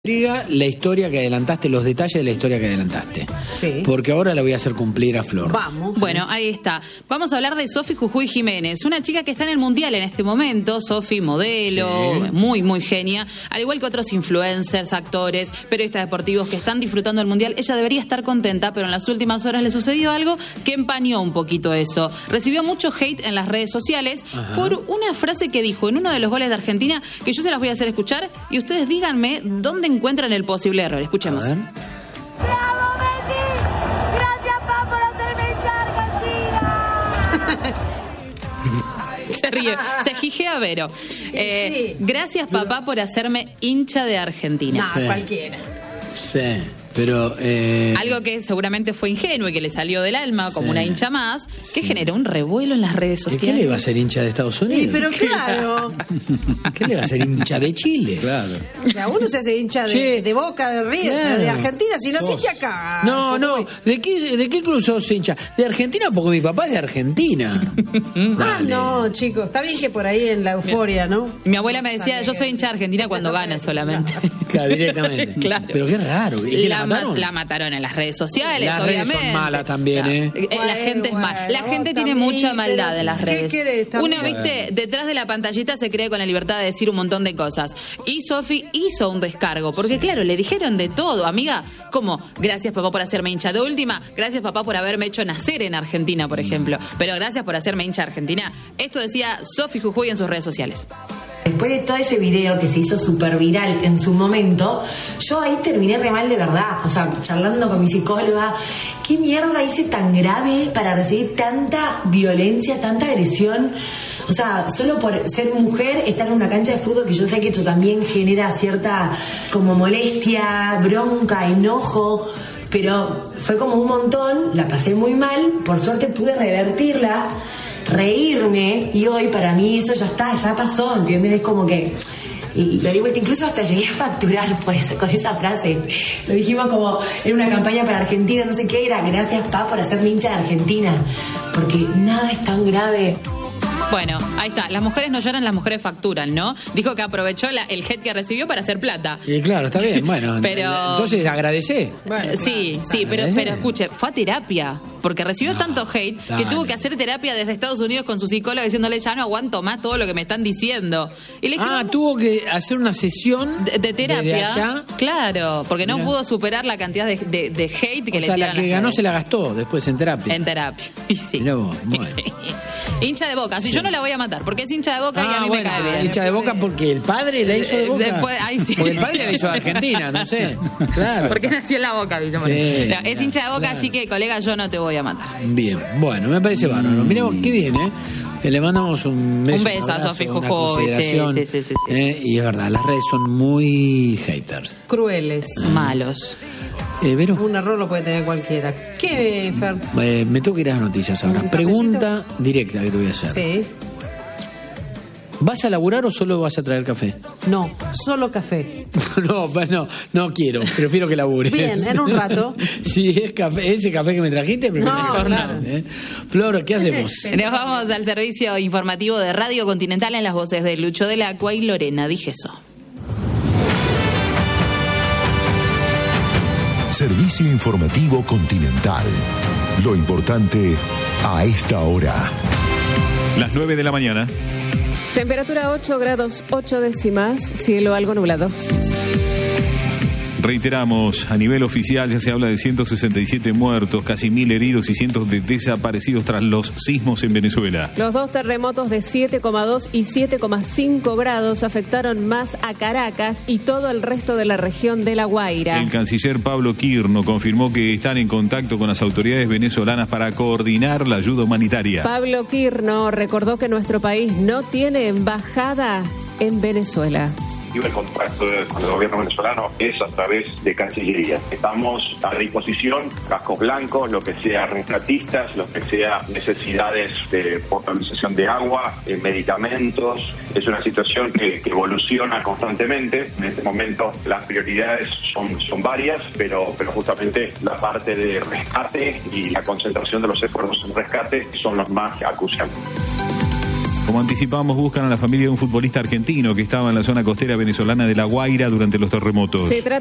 La historia que adelantaste, los detalles de la historia que adelantaste. Sí. Porque ahora la voy a hacer cumplir a Flor. Vamos. Bueno, ahí está. Vamos a hablar de Sofi Jujuy Jiménez, una chica que está en el Mundial en este momento. Sofi, modelo, Sí. muy genia. Al igual que otros influencers, actores, periodistas deportivos que están disfrutando del Mundial. Ella debería estar contenta, pero en las últimas horas le sucedió algo que empañó un poquito eso. Recibió mucho hate en las redes sociales por una frase que dijo en uno de los goles de Argentina, que yo se las voy a hacer escuchar y ustedes díganme dónde encuentran el posible error. Escuchemos. ¡Bravo, Messi! ¡Gracias, papá, por hacerme hincha Argentina! Se ríe, se jijea Vero. Sí. Gracias, papá, por hacerme hincha de Argentina. No, Sí. cualquiera. Sí, pero... Algo que seguramente fue ingenuo y que le salió del alma como Sí. una hincha más, que generó un revuelo en las redes ¿Y sociales. qué le va a ser hincha de Estados Unidos? Sí, pero claro. ¿Qué le va a ser hincha de Chile? Claro. O sea, uno se hace hincha Sí. de Boca, de River, Claro. de Argentina, si no Sos- se acá. No, ¿de qué club sos hincha? De Argentina, porque mi papá es de Argentina. Ah, Dale. no, chicos, está bien que por ahí en la euforia, ¿no? Mi abuela me No decía, sabía yo qué soy hincha de decir. Argentina cuando gana solamente. Claro, directamente. Claro. Pero qué raro. ¿Y qué la mataron? La mataron en las redes sociales, Las redes obviamente. son malas también, ¿eh? La gente es mala. La Bueno, gente vos tiene también, mucha maldad pero en las ¿qué redes. querés también? Uno, viste, detrás de la pantallita se cree con la libertad de decir un montón de cosas. Y Sofi hizo un descargo, porque claro, le dijeron de todo. Amiga, como, gracias papá por hacerme hincha de última, gracias papá por haberme hecho nacer en Argentina, por ejemplo. Pero gracias por hacerme hincha de Argentina. Esto decía Sofi Jujuy en sus redes sociales. Después de todo ese video que se hizo súper viral en su momento, yo ahí terminé re mal de verdad. O sea, charlando con mi psicóloga, ¿qué mierda hice tan grave para recibir tanta violencia, tanta agresión? O sea, solo por ser mujer, estar en una cancha de fútbol, que yo sé que esto también genera cierta como molestia, bronca, enojo, pero fue como un montón, la pasé muy mal, por suerte pude revertirla, reírme, y hoy para mí eso ya está, ya pasó, ¿entienden? Es como que lo di vuelta, incluso hasta llegué a facturar por eso, con esa frase. Lo dijimos como en una campaña para Argentina, no sé qué era, gracias pa por hacerme hincha de Argentina, porque nada es tan grave. Bueno, ahí está. Las mujeres no lloran, las mujeres facturan, ¿no? Dijo que aprovechó el hate que recibió para hacer plata. Y claro, está bien, bueno. Pero- Entonces agradecé. Bueno, Sí, pero escuche, fue a terapia, porque recibió tanto hate que dale. tuvo que hacer terapia desde Estados Unidos con su psicóloga diciéndole, ya no aguanto más todo lo que me están diciendo. Y le dijeron, Tuvo que hacer una sesión de desde terapia, allá. claro, porque no Mirá. pudo superar la cantidad de hate que O le sea, la tiraron que las ganó redes. se la gastó después en terapia. En terapia. Y sí. Mirá vos, bueno. Hincha de Boca. Si yo no la voy a matar, porque es hincha de Boca y a mí me cae bien. hincha de Boca porque el padre la hizo de Boca. Después, ahí sí. Porque el padre la hizo de Argentina, no sé. Claro. Porque nació en la Boca, dice. Sí, No, es hincha de Boca, claro. así que, colega, yo no te voy a matar. Bien, bueno, me parece bárbaro. Miremos qué bien, ¿eh? Le mandamos un beso. Un beso a abrazo, Sofi una Jujuy, consideración, sí. Y es verdad, las redes son muy haters. Crueles. Malos. Vero, Un error lo puede tener cualquiera. ¿Qué, Fer? me tengo que ir a las noticias ahora. ¿Un Pregunta directa que te voy a hacer. Sí. ¿Vas a laburar o solo vas a traer café? No, solo café. No quiero, prefiero que labures. Bien, en un rato. Si es café, ese café que me trajiste, prefiero No, que claro. ¿eh? Flor, ¿qué hacemos? Nos vamos al servicio informativo de Radio Continental en las voces de Lucho del Acua y Lorena Digeso. Servicio informativo Continental. Lo importante a esta hora. Las 9 de la mañana. Temperatura 8 grados 8 décimas, cielo algo nublado. Reiteramos, a nivel oficial ya se habla de 167 muertos, casi 1.000 heridos y cientos de desaparecidos tras los sismos en Venezuela. Los dos terremotos de 7,2 y 7,5 grados afectaron más a Caracas y todo el resto de la región de La Guaira. El canciller Pablo Quirno confirmó que están en contacto con las autoridades venezolanas para coordinar la ayuda humanitaria. Pablo Quirno recordó que nuestro país no tiene embajada en Venezuela. Y el contacto con el gobierno venezolano es a través de Cancillería. Estamos a disposición, cascos blancos, lo que sea rescatistas, lo que sea necesidades de potabilización de agua, medicamentos. Es una situación que evoluciona constantemente. En este momento las prioridades son varias, pero justamente la parte de rescate y la concentración de los esfuerzos en rescate son los más acuciantes. Como anticipamos, buscan a la familia de un futbolista argentino que estaba en la zona costera venezolana de La Guaira durante los terremotos. Se trata